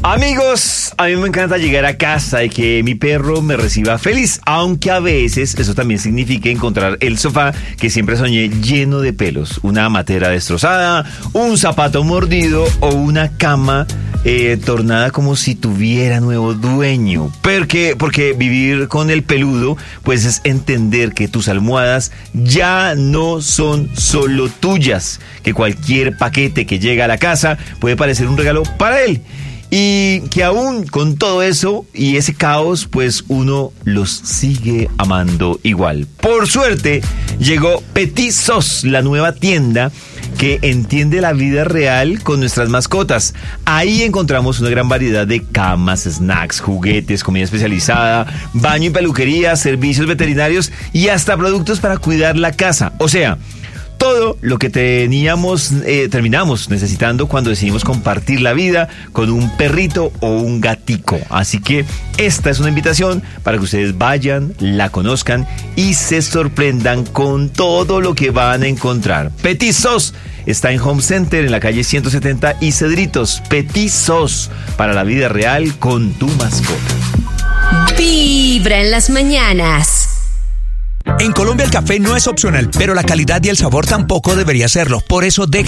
Amigos, a mí me encanta llegar a casa y que mi perro me reciba feliz, aunque a veces eso también significa encontrar el sofá que siempre soñé lleno de pelos, una matera destrozada, un zapato mordido o una cama tornada como si tuviera nuevo dueño. Porque vivir con el peludo pues es entender que tus almohadas ya no son solo tuyas, que cualquier paquete que llega a la casa puede parecer un regalo para él. Y que aún con todo eso y ese caos, pues uno los sigue amando igual. Por suerte, llegó Petit Sos, la nueva tienda que entiende la vida real con nuestras mascotas. Ahí encontramos una gran variedad de camas, snacks, juguetes, comida especializada, baño y peluquería, servicios veterinarios y hasta productos para cuidar la casa. O sea, todo lo que terminamos necesitando cuando decidimos compartir la vida con un perrito o un gatico. Así que esta es una invitación para que ustedes vayan, la conozcan y se sorprendan con todo lo que van a encontrar. Petit Sos está en Home Center en la calle 170 y Cedritos. Petit Sos, para la vida real con tu mascota. Vibra en las mañanas. En Colombia el café no es opcional, pero la calidad y el sabor tampoco debería serlo. Por eso deje